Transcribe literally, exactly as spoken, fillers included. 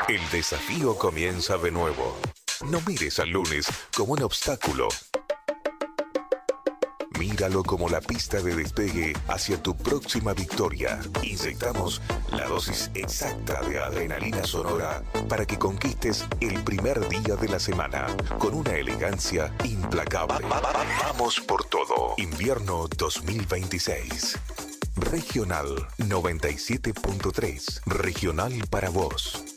El desafío comienza de nuevo. No mires al lunes como un obstáculo. Míralo como la pista de despegue hacia tu próxima victoria. Inyectamos la dosis exacta de adrenalina sonora para que conquistes el primer día de la semana con una elegancia implacable. Va- va- va- Vamos por todo. Invierno dos mil veintiséis. Regional noventa y siete punto tres. Regional para vos.